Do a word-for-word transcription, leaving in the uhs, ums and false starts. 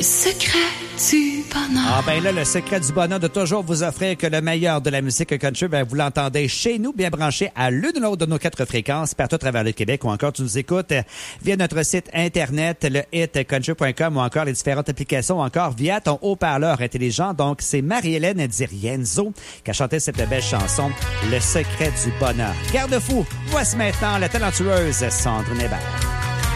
secret du bonheur. Ah ben là, le secret du bonheur de toujours vous offrir que le meilleur de la musique country, ben vous l'entendez chez nous, bien branché à l'une ou l'autre de nos quatre fréquences, partout à travers le Québec, ou encore tu nous écoutes via notre site internet, le hit country point com, ou encore les différentes applications, ou encore via ton haut-parleur intelligent. Donc, c'est Marie-Hélène Dirienzo qui a chanté cette belle chanson, Le secret du bonheur. Garde-fou, voici maintenant la talentueuse Sandrine Hébert.